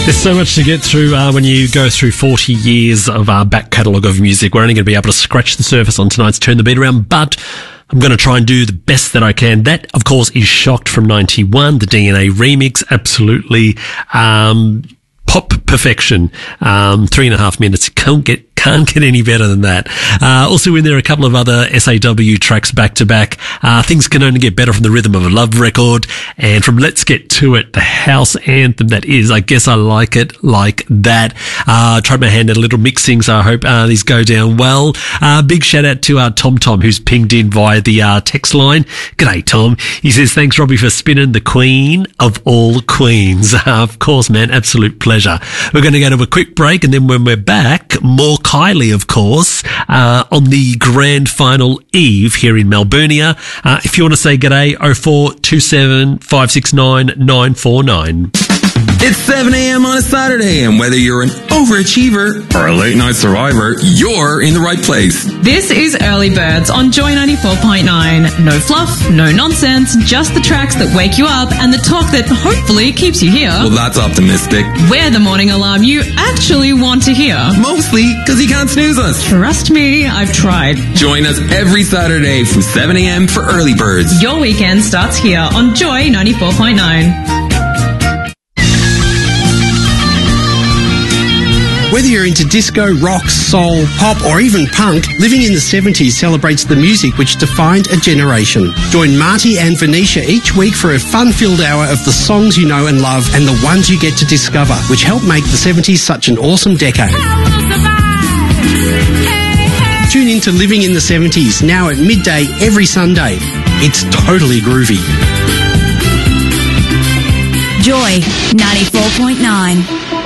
There's so much to get through when you go through 40 years of our back catalogue of music. We're only going to be able to scratch the surface on tonight's Turn the Beat Around, but I'm going to try and do the best that I can. That, of course, is Shocked from 91, the DNA remix. Absolutely pop perfection. 3.5 minutes. Can't get any better than that. Also in there, a couple of other SAW tracks back to back. Things Can Only Get Better from the Rhythm of a Love record, and from Let's Get To It, the house anthem that is I Guess I Like It Like That. Tried my hand at a little mixing, so I hope these go down well. Big shout out to Tom, who's pinged in via the text line. G'day, Tom. He says, thanks, Robbie, for spinning the queen of all queens. Of course, man, absolute pleasure. We're going to go to a quick break, and then when we're back, more Kylie, of course, on the grand final eve here in Melburnia. If you want to say g'day, 0427 569 949. It's 7 a.m. on a Saturday, and whether you're an overachiever or a late night survivor, you're in the right place. This is Early Birds on Joy 94.9. No fluff, no nonsense, just the tracks that wake you up and the talk that hopefully keeps you here. Well, that's optimistic. We're the morning alarm you actually want to hear. Mostly because you can't snooze us. Trust me, I've tried. Join us every Saturday from 7 a.m. for Early Birds. Your weekend starts here on Joy 94.9. Whether you're into disco, rock, soul, pop or even punk, Living in the 70s celebrates the music which defined a generation. Join Marty and Venetia each week for a fun-filled hour of the songs you know and love and the ones you get to discover, which helped make the 70s such an awesome decade. Tune in to Living in the 70s, now at midday every Sunday. It's totally groovy. Joy 94.9.